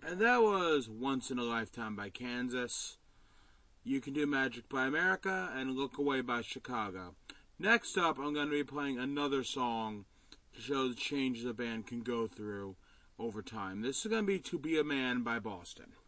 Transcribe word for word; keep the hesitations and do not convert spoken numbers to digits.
And that was Once in a Lifetime by Kansas. You Can Do Magic by America, and Look Away by Chicago. Next up, I'm going to be playing another song to show the changes a band can go through over time. This is going to be To Be a Man by Boston.